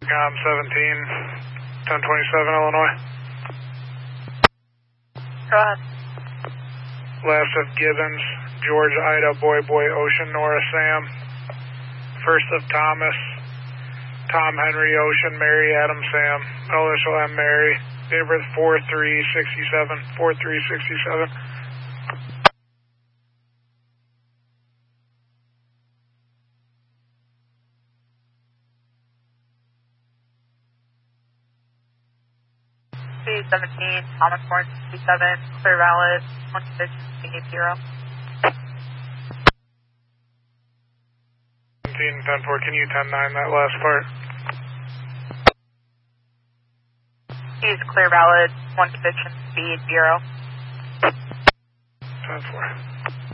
Intercom 17, 1027 Illinois. Go ahead. Last of Gibbons, George, Ida, Boy, Boy, Ocean, Nora, Sam. First of Thomas, Tom, Henry, Ocean, Mary, Adam, Sam. Middle initial M, Mary. Date of birth 4367, 4367. C17, Thomas Morgan, C7, clear valid, 26, 0. 17, 10-4, can you 10-9 that last part? He's clear valid, 1 conviction, speed 0. 10-4.